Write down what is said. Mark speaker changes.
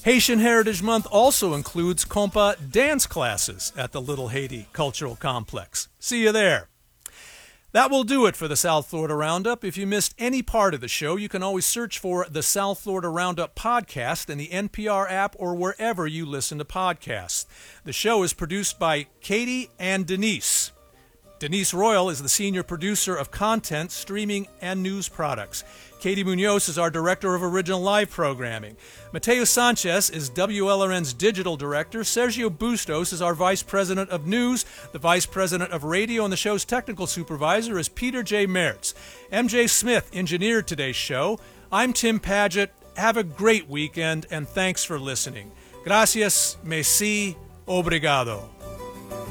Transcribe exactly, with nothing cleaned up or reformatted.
Speaker 1: Haitian Heritage Month also includes compa dance classes at the Little Haiti Cultural Complex. See you there. That will do it for the South Florida Roundup. If you missed any part of the show, you can always search for the South Florida Roundup podcast in the N P R app or wherever you listen to podcasts. The show is produced by Katie and Denise. Denise Royal is the senior producer of content, streaming, and news products. Katie Munoz is our director of original live programming. Mateo Sanchez is W L R N's digital director. Sergio Bustos is our vice president of news. The vice president of radio and the show's technical supervisor is Peter J. Mertz. M J Smith engineered today's show. I'm Tim Padgett. Have a great weekend, and thanks for listening. Gracias, merci, obrigado.